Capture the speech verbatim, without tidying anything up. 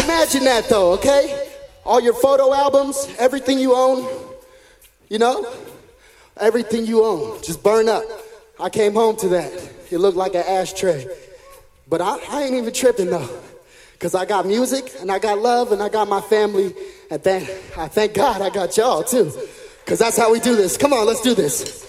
imagine that though, okay? All your photo albums, everything you own, you know? Everything you own, just burn up. I came home to that. It looked like an ashtray. But I, I ain't even tripping though. Cause I got music, and I got love, and I got my family, and thank, I thank God I got y'all too. Cause that's how we do this. Come on, let's do this.